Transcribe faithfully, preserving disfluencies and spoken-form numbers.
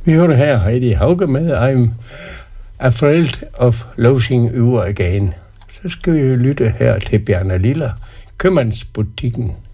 Vi hører her Heidi Hauge med I'm Afraid of Losing You Again. Så skal vi lytte her til Bjarne Liller, Købmandsbutikken.